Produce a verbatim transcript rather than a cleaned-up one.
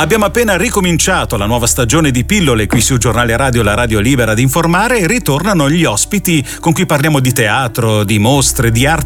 Abbiamo appena ricominciato la nuova stagione di Pillole qui sul giornale radio La Radio Libera ad informare e ritornano gli ospiti con cui parliamo di teatro, di mostre, di arte